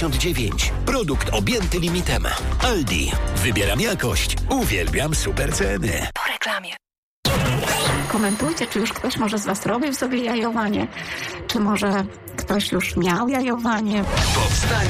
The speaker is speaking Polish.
4,99. Produkt objęty limitem. Aldi. Wybieram jakość. Uwielbiam super ceny. Po reklamie. Komentujcie, czy już ktoś może z was robił sobie jajowanie, czy może ktoś już miał jajowanie. Powstań